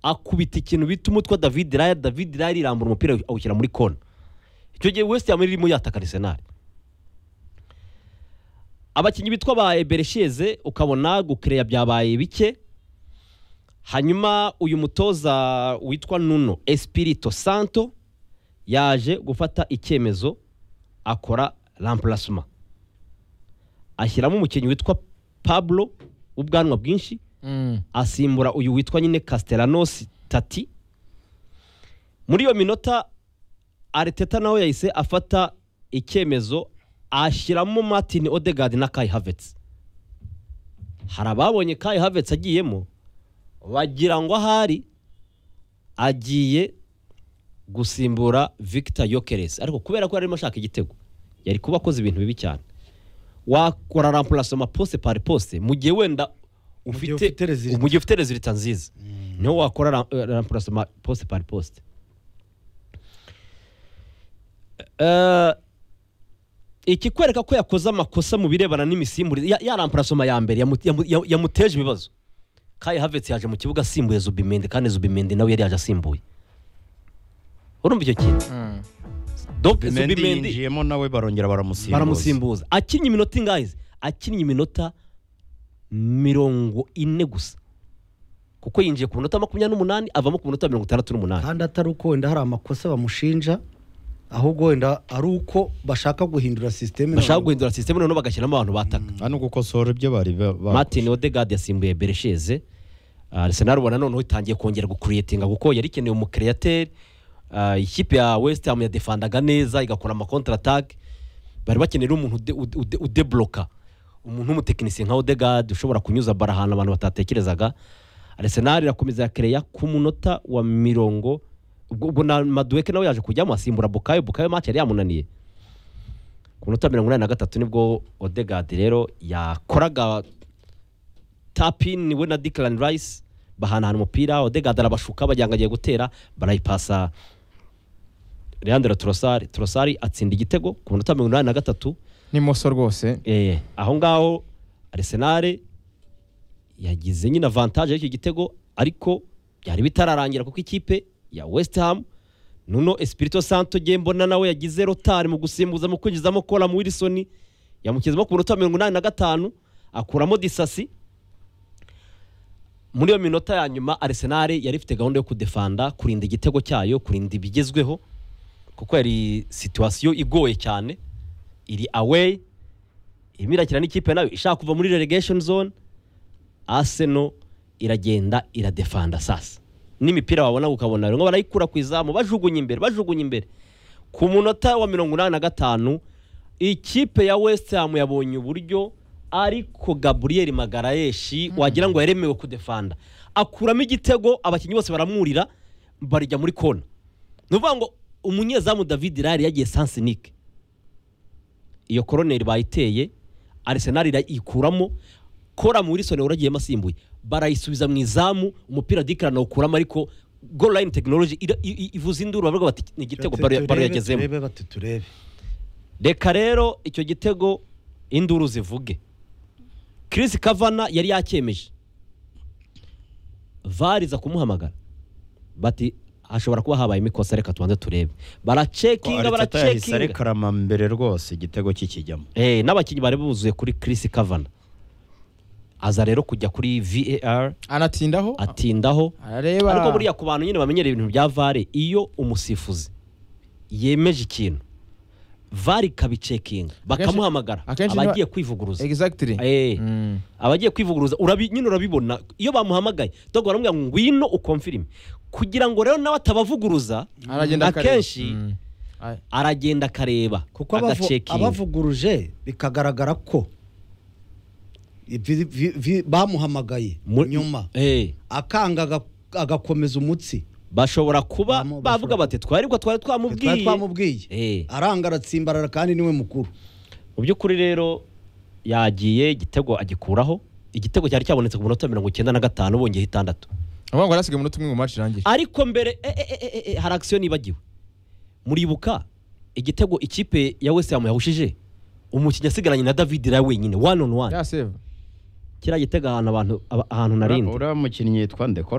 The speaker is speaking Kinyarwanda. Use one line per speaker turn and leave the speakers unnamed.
akubita ikintu bita umutwe David Raya irambura umupira awushyira muri kona. Icyo gihe West Ham irimo yataka Arsenal. Abakinyi bitwa ba Eberesheze ukabona gukereya byabaye bike. Hanyuma uyu mutoza witwa Nuno Espirito Santo yaje gufata icyemezo akora remplacement. Ashyiramo umukinyi witwa Pablo ubwanwa bwinshi asimbura uyu witwa nyine Castellanos Tati. Muri iyo minota Arteta nawe yahise afata icyemezo ashyiramo Martin Odegaard na Kai Havertz. Harababonye Kai Havertz agiyemo bagira ngo ahari agiye gusimbura Victor Gyökeres, ariko kubera ko yarimo ashaka igitego yari kuba akoze ibintu bibi cyane. Wakora remplacement poste par poste mu gihe wenda ufite resultat nziza, niho wakora remplacement poste par poste. Ikikwereka ko yakoze amakosa mu birebana n'imisimburi ya remplacement ya mbere yamuteje ibibazo. Kai Havertz yaje mu kibuga asimbuye Zubimendi, kandi Zubimendi nawe yari yaje asimbuye. Urumva icyo kintu? Donc Zubimendi
yinjiyemo nawe barongera
baramusimbuza. Akinnye iminota ingahize? Akinnye iminota 40 gusa. Kuko yinjiye ku minota 28 avamo ku minota 68.
Kandi atari uko wenda hari amakosa bamushinja, ahubwo wenda ari uko bashaka guhindura system.
None bagashyiramo abantu bataka.
Hano gukosora ibyo bari
Martin Odegaard yasimbuye Beresheze. Arsenal ubona none itangiye kongera gucreatinga kuko yari keneye umu createur. Ikipe ya West Ham yadefandaga neza igakora ama counter attack. Bari bakenera umuntu udebloka, umuntu w'umutekinisiye nka Odegaard ushobora kunyuza barahana abantu batatekerezaga. Arsenal irakomeza yakereya ku munota wa 20. Ubwo na Madueke nawe yaje kujyamo asimbura Bukayo match yari yamunaniye. Ku munota 83 nibwo Odegaard rero yakoraga tap-in we na Declan Rice bahanahana umupira. Odegaard arabashuka bajyangagiye gutera, barayipasa Leandro Trossard atsinda igitego ku munota 83
ni moso rwose.
Aho ngaho Arsenal yagize nyine avantage y'icyo gitego, ariko byari bitararangira kuko ikipe ya West Ham Nuno Espirito Santo mbona nawe yagize rotari mu gusimbuza mu kwinjizamo Callum Wilson, yamukizemo ku minota 85 akuramo Disasi. Muri iyo minota ya nyuma Arsenal yari ifite gahunda yo kudefanda, kurinda igitego cyayo, kurinda ibigezweho, kuko yari situation igoye cyane, iri away imirakira n'ikipe nayo ishaka kuva muri relegation zone. Arsenal iragenda iradefanda sasa, n'imipira wabona ukabona ngo barayikura ku izamu bajugunye imbere. Ku munota wa 85 ikipe ya West Ham yabonye uburyo, ariko Gabriel Magarayeshi wagira ngo yaremewe kudefanda akuramo igitego, abakinyi bose baramwurira barijya muri kona. Nuvuga ngo umunyezamu David Raya yagiye Sansinique, iyo koroneri bayiteye Arsenal irayikuramo. Callum Wilson uragiyemo asimbuye, barayisubiza mu izamu, umupira Declan ukuramo, ariko goal line technology ivuza induru bavuga bati ni igitego baro yagezemo. Reka rero icyo gitego induru zivuge. Chris Kavana yari yakyemeje, variza kumuhamagara bati hashobora kuba habaye imikosa, reka tubanze turebe. Baracekinga
rekarama mbere rwose igitego kikijyamo.
N'abakinyi bari buzuye kuri Chris Kavana. Aza rero kujya kuri VAR atindaho
arareba,
ariko buriya ku bantu nyine bamenyereye ibintu bya VAR, iyo umusifuzi yemeje ikintu VAR kabicekinga bakamuhamagara abagiye kwivuguruza.
Exactly.
Abagiye kwivuguruza nyine urabibona iyo bamuhamagaye dogo baramubwira ngo ngwino ukonfirme, kugira ngo rero nawe atabavuguruza akenshi aragenda akareba
kuko abavuguruje bikagaragara ko bamuhamagaye nyuma akanga agakomeza umutsi,
bashobora kuba bavuga bati twari twamubwiye
aranga aratsimbarara kandi niwe mukuru.
Mu by'ukuri rero yagiye igitego agikuraho. Igitego cyari cyabonetse ku minota 95 bongeye 6.
Abo ngo arasiga umunota umwe mu match irangiye.
Ariko mbere hari action ibagiwe. Muribuka igitego ikipe ya West Ham yahushije umukinnyi asigaranye na David Raya wenyine 1-on-1.
Ya save.
Kira gitega ahantu narindi.
Ura mukinnyi yitwa Ndekora